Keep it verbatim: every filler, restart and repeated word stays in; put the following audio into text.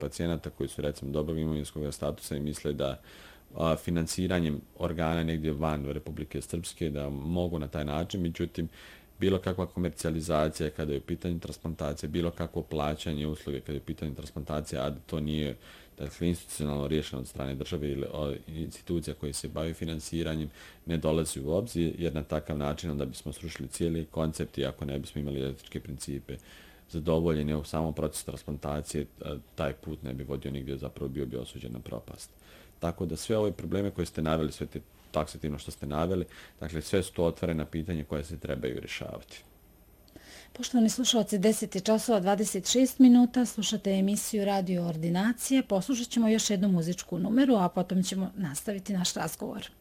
pacijenata koji su recimo dobrog imovinskog statusa i misle da a, financiranjem organa negdje van Republike Srpske da mogu na taj način, međutim bilo kakva komercijalizacija kada je u pitanju transplantacije, bilo kakvo plaćanje usluge kada je u pitanju transplantacije, a da to nije dakle, institucionalno riješeno od strane države ili institucija koje se bavi finansiranjem, ne dolazi u obzir, jer na takav način onda bismo srušili cijeli koncept i ako ne bismo imali etičke principe zadovoljeni u samom procesu transplantacije, taj put ne bi vodio nigdje, zapravo bio bi osuđen na propast. Tako da sve ove probleme koje ste naveli, sve te taksativno što ste naveli, dakle sve su to otvorena pitanja koje se trebaju rješavati. Poštovani slušalci, deset je časova dvadeset šest minuta, slušate emisiju Radio Ordinacije, poslušat ćemo još jednu muzičku numeru, a potom ćemo nastaviti naš razgovor.